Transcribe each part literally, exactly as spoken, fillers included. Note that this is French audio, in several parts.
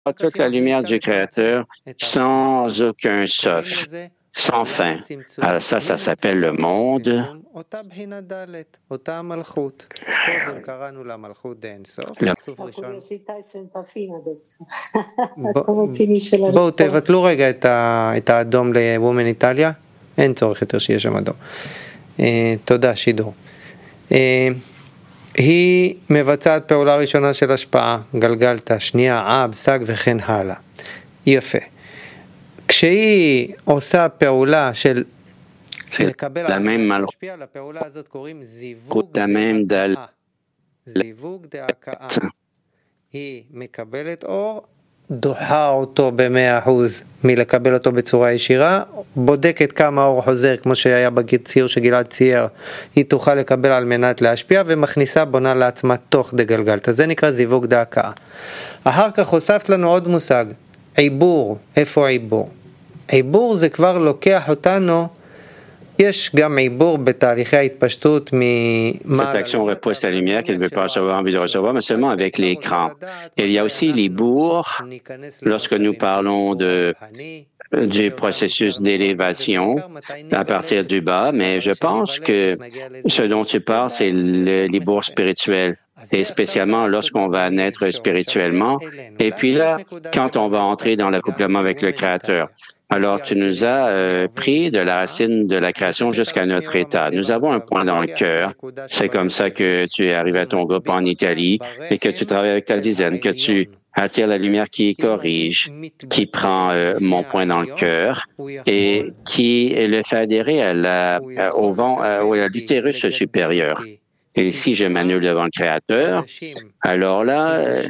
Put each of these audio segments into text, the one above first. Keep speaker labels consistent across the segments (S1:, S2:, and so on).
S1: toute la lumière du Créateur sans aucun souffle, sans fin. Alors ça, ça s'appelle le monde.
S2: בואו תבטלו רגע את האדום לוומן איטליה, אין צורך יותר שיהיה שם אדום. תודה, שידור. היא מבצעת פעולה ראשונה של השפעה, גלגלת, שנייה, אב, סג וכן הלאה. יפה. כשהיא עושה פעולה של לקבל על להשפיע, לפעולה הזאת קוראים זיווג דהקאה. זיווג דהקאה. היא מקבלת אור, דוחה אותו במאה אחוז מלקבל אותו בצורה ישירה, בודקת כמה אור חוזר, כמו שהיה בציור שגלעד צייר, היא תוכל לקבל על מנת להשפיע, ומכניסה בונה לעצמה תוך דגלגלתא. זה נקרא זיווג דהקאה. אחר כך הוספת לנו עוד מושג, עיבור. איפה עיבור? עיבור זה כבר לוקח אותנו, יש גם עיבור בתהליכי ההתפשטות מ...
S1: Cette action repousse la lumière qu'elle ne veut pas recevoir, envie de recevoir, mais seulement avec l'écran. Il y a aussi les bourgs, lorsque nous parlons de, du processus d'élévation à partir du bas, mais je pense que ce dont tu parles, c'est le, les bourgs spirituels. Et spécialement lorsqu'on va naître spirituellement, et puis là, quand on va entrer dans l'accouplement avec le Créateur. Alors, tu nous as euh, pris de la racine de la création jusqu'à notre état. Nous avons un point dans le cœur. C'est comme ça que tu es arrivé à ton groupe en Italie et que tu travailles avec ta dizaine, que tu attires la lumière qui corrige, qui prend euh, mon point dans le cœur et qui le fait adhérer à la, à, au vent, à, à l'utérus supérieur. Et si je m'annule devant le Créateur, alors là, euh,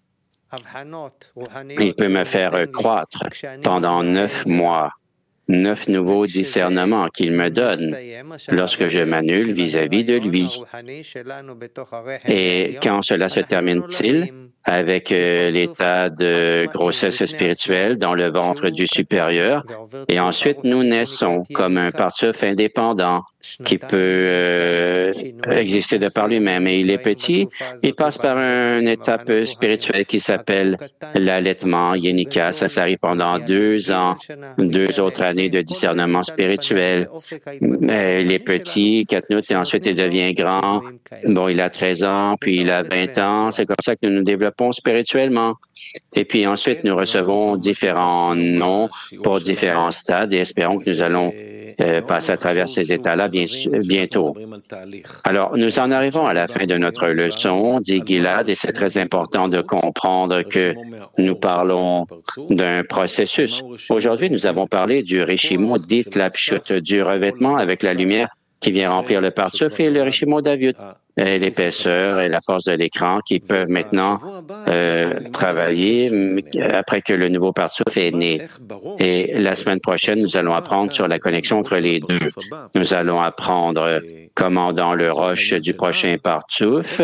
S1: il peut me faire croître pendant neuf mois, neuf nouveaux discernements qu'il me donne lorsque je m'annule vis-à-vis de lui. Et quand cela se termine-t-il? Avec euh, l'état de grossesse spirituelle dans le ventre du supérieur. Et ensuite, nous naissons comme un partuf indépendant qui peut euh, exister de par lui-même. Et il est petit, il passe par une étape spirituelle qui s'appelle l'allaitement, Yenika. Ça s'arrive pendant deux ans, deux autres années de discernement spirituel. Il est petit, Katnout, et ensuite il devient grand. Bon, il a treize ans, puis il a vingt ans. C'est comme ça que nous nous développons spirituellement. Et puis ensuite, nous recevons différents noms pour différents stades et espérons que nous allons euh, passer à travers ces états-là bien, bientôt. Alors, nous en arrivons à la fin de notre leçon, dit Gilad, et c'est très important de comprendre que nous parlons d'un processus. Aujourd'hui, nous avons parlé du Rishimo d'Itlapshut, du revêtement avec la lumière qui vient remplir le partuf, et le Rishimo d'Avyut, l'épaisseur et la force de l'écran qui peuvent maintenant euh, travailler après que le nouveau partuf est né. Et la semaine prochaine, nous allons apprendre sur la connexion entre les deux. Nous allons apprendre comment dans le roche du prochain partuf,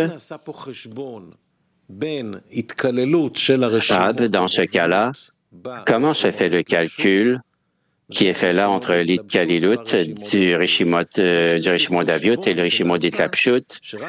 S1: dans ce cas-là, comment se fait le calcul qui est fait là entre l'Itkalilut du Rishimot, euh, du Rishimot d'Avyut et le Rishimot d'Itlapshut.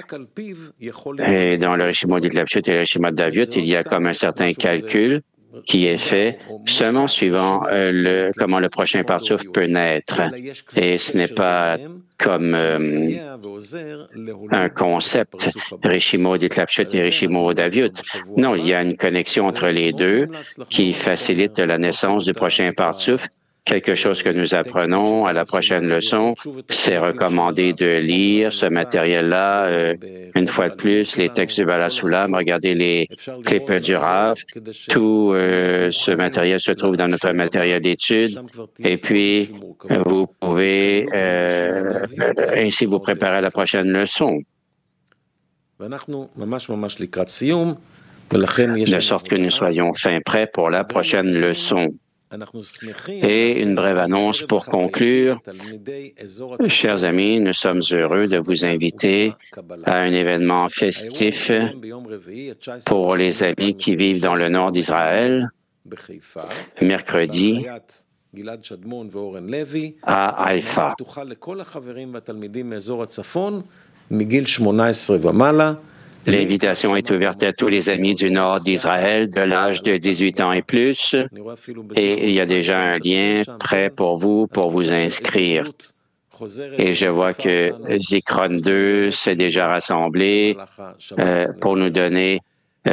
S1: Et dans le Rishimot d'Itlapshut et le Rishimot d'Avyut, il y a comme un certain calcul qui est fait seulement suivant euh, le, comment le prochain partuf peut naître. Et ce n'est pas comme euh, un concept, Rishimo d'Itlapshut et Rishimo d'Avyut. Non, il y a une connexion entre les deux qui facilite la naissance du prochain partuf. Quelque chose que nous apprenons à la prochaine leçon, c'est recommandé de lire ce matériel-là euh, une fois de plus, les textes du Bala Sulam, regardez les clips du Rav. Tout euh, ce matériel se trouve dans notre matériel d'étude. Et puis, vous pouvez euh, ainsi vous préparer à la prochaine leçon. De sorte que nous soyons fin prêts pour la prochaine leçon. Et une brève annonce pour conclure. Chers amis, nous sommes heureux de vous inviter à un événement festif pour les amis qui vivent dans le nord d'Israël, mercredi à Haïfa. L'invitation est ouverte à tous les amis du nord d'Israël de l'âge de dix-huit ans et plus, et il y a déjà un lien prêt pour vous pour vous inscrire. Et je vois que Zikron deux s'est déjà rassemblé euh, pour nous donner